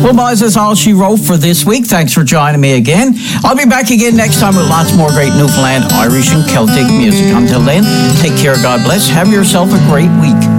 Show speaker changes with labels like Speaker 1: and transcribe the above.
Speaker 1: Well, boys, that's all she wrote for this week. Thanks for joining me again. I'll be back again next time with lots more great Newfoundland, Irish and Celtic music. Until then, take care, God bless. Have yourself a great week.